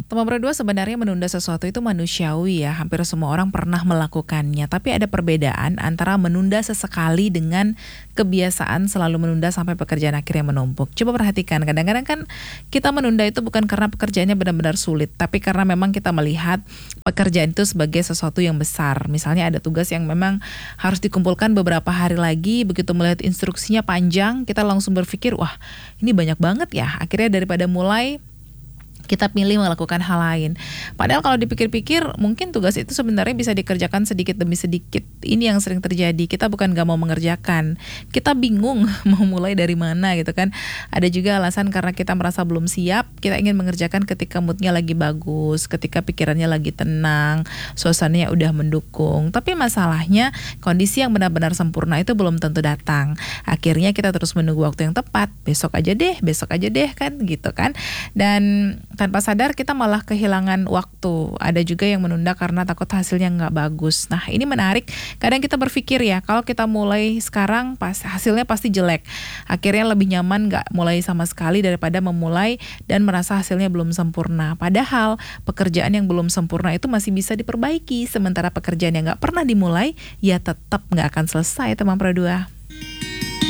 Teman berdua sebenarnya menunda sesuatu itu manusiawi ya, hampir semua orang pernah melakukannya. Tapi ada perbedaan antara menunda sesekali dengan kebiasaan selalu menunda sampai pekerjaan akhirnya menumpuk. Coba perhatikan, kadang-kadang kan kita menunda itu bukan karena pekerjaannya benar-benar sulit, tapi karena memang kita melihat pekerjaan itu sebagai sesuatu yang besar. Misalnya ada tugas yang memang harus dikumpulkan beberapa hari lagi, begitu melihat instruksinya panjang, kita langsung berpikir, wah ini banyak banget ya. Akhirnya daripada mulai, kita pilih melakukan hal lain. Padahal kalau dipikir-pikir, mungkin tugas itu sebenarnya bisa dikerjakan sedikit demi sedikit. Ini yang sering terjadi. Kita bukan gak mau mengerjakan, kita bingung mau mulai dari mana gitu kan. Ada juga alasan karena kita merasa belum siap. Kita ingin mengerjakan ketika moodnya lagi bagus, ketika pikirannya lagi tenang, suasananya udah mendukung. Tapi masalahnya, kondisi yang benar-benar sempurna itu belum tentu datang. Akhirnya kita terus menunggu waktu yang tepat. Besok aja deh kan gitu kan. Dan tanpa sadar kita malah kehilangan waktu. Ada juga yang menunda karena takut hasilnya nggak bagus. Nah ini menarik. Kadang kita berpikir ya, kalau kita mulai sekarang hasilnya pasti jelek. Akhirnya lebih nyaman nggak mulai sama sekali daripada memulai dan merasa hasilnya belum sempurna. Padahal pekerjaan yang belum sempurna itu masih bisa diperbaiki. Sementara pekerjaan yang nggak pernah dimulai ya tetap nggak akan selesai, teman Pro 2.